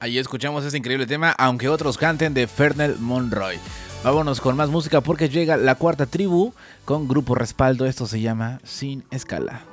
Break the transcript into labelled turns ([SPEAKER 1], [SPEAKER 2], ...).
[SPEAKER 1] Ahí escuchamos este increíble tema, aunque otros canten, de Fernell Monroy. Vámonos con más música porque llega la cuarta tribu con Grupo Respaldo. Esto se llama Sin Escala.